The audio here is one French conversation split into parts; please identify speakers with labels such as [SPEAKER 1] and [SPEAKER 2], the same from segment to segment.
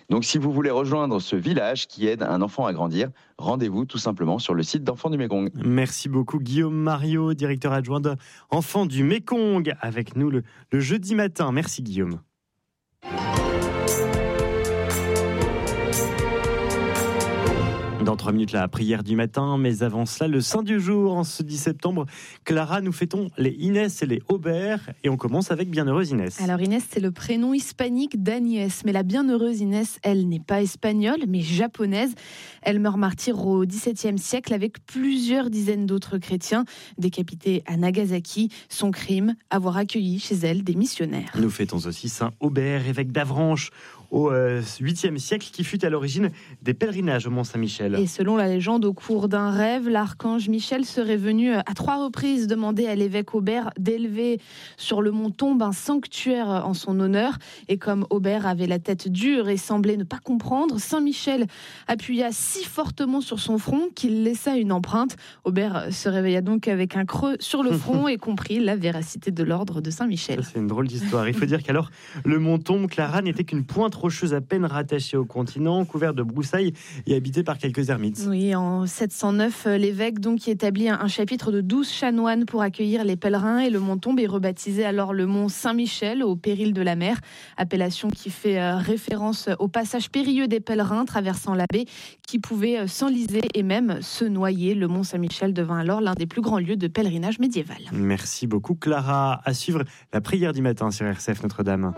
[SPEAKER 1] Donc si vous voulez rejoindre ce village qui aide un enfant à grandir, rendez-vous tout simplement sur le site d'Enfants du Mékong.
[SPEAKER 2] Merci beaucoup Guillaume Mariot, directeur adjoint d'Enfants du Mékong, avec nous le jeudi matin. Merci Guillaume. Dans 3 minutes, la prière du matin, mais avant cela, le saint du jour. En ce 10 septembre, Clara, nous fêtons les Inès et les Aubert, et on commence avec Bienheureuse Inès.
[SPEAKER 3] Alors Inès, c'est le prénom hispanique d'Agnès, mais la Bienheureuse Inès, elle n'est pas espagnole, mais japonaise. Elle meurt martyre au XVIIe siècle avec plusieurs dizaines d'autres chrétiens décapités à Nagasaki. Son crime, avoir accueilli chez elle des missionnaires.
[SPEAKER 2] Nous fêtons aussi saint Aubert, évêque d'Avranches, au 8e siècle, qui fut à l'origine des pèlerinages au Mont-Saint-Michel.
[SPEAKER 3] Et selon la légende, au cours d'un rêve, l'archange Michel serait venu à 3 reprises demander à l'évêque Aubert d'élever sur le mont Tombe un sanctuaire en son honneur. Et comme Aubert avait la tête dure et semblait ne pas comprendre, Saint Michel appuya si fortement sur son front qu'il laissa une empreinte. Aubert se réveilla donc avec un creux sur le front et comprit la véracité de l'ordre de Saint Michel.
[SPEAKER 2] Ça, c'est une drôle d'histoire. Il faut dire qu'alors, le mont Tombe, Clara, n'était qu'une pointe rocheuse à peine rattachée au continent, couvert de broussailles et habité par quelques ermites.
[SPEAKER 3] Oui, en 709, l'évêque donc y établit un chapitre de 12 chanoines pour accueillir les pèlerins, et le mont Tombe est rebaptisé alors le mont Saint-Michel, au péril de la mer, appellation qui fait référence au passage périlleux des pèlerins traversant la baie qui pouvaient s'enliser et même se noyer. Le mont Saint-Michel devint alors l'un des plus grands lieux de pèlerinage médiéval.
[SPEAKER 2] Merci beaucoup Clara. À suivre la prière du matin sur RCF Notre-Dame.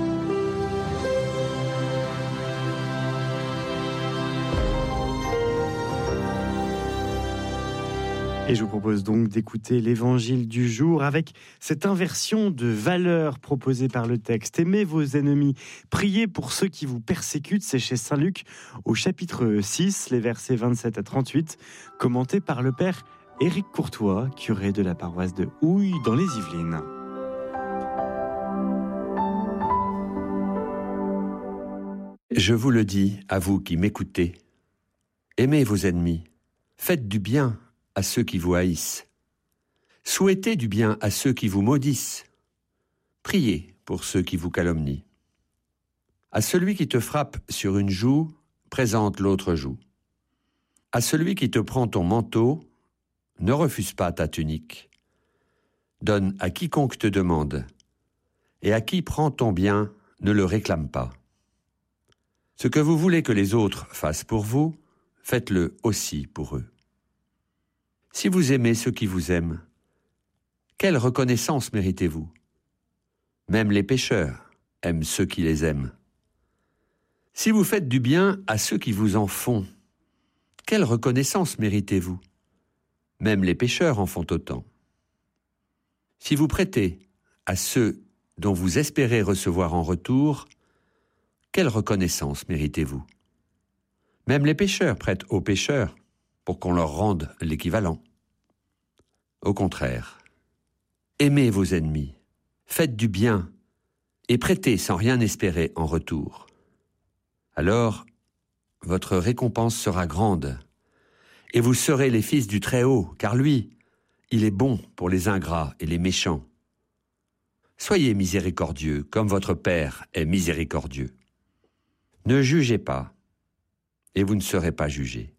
[SPEAKER 2] Et je vous propose donc d'écouter l'évangile du jour avec cette inversion de valeurs proposée par le texte. Aimez vos ennemis, priez pour ceux qui vous persécutent. C'est chez Saint Luc au chapitre 6, les versets 27 à 38, commenté par le père Éric Courtois, curé de la paroisse de Houille dans les Yvelines.
[SPEAKER 4] Je vous le dis, à vous qui m'écoutez, aimez vos ennemis, faites du bien à ceux qui vous haïssent. Souhaitez du bien à ceux qui vous maudissent. Priez pour ceux qui vous calomnient. À celui qui te frappe sur une joue, présente l'autre joue. À celui qui te prend ton manteau, ne refuse pas ta tunique. Donne à quiconque te demande, et à qui prend ton bien, ne le réclame pas. Ce que vous voulez que les autres fassent pour vous, faites-le aussi pour eux. Si vous aimez ceux qui vous aiment, quelle reconnaissance méritez-vous ? Même les pécheurs aiment ceux qui les aiment. Si vous faites du bien à ceux qui vous en font, quelle reconnaissance méritez-vous ? Même les pécheurs en font autant. Si vous prêtez à ceux dont vous espérez recevoir en retour, quelle reconnaissance méritez-vous ? Même les pécheurs prêtent aux pécheurs pour qu'on leur rende l'équivalent. Au contraire, aimez vos ennemis, faites du bien et prêtez sans rien espérer en retour. Alors, votre récompense sera grande et vous serez les fils du Très-Haut, car lui, il est bon pour les ingrats et les méchants. Soyez miséricordieux comme votre Père est miséricordieux. Ne jugez pas et vous ne serez pas jugés.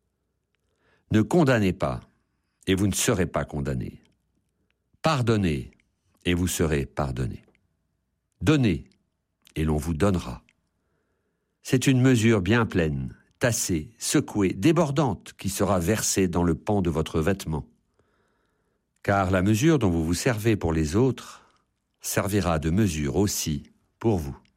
[SPEAKER 4] Ne condamnez pas, et vous ne serez pas condamnés. Pardonnez, et vous serez pardonnés. Donnez, et l'on vous donnera. C'est une mesure bien pleine, tassée, secouée, débordante, qui sera versée dans le pan de votre vêtement. Car la mesure dont vous vous servez pour les autres servira de mesure aussi pour vous.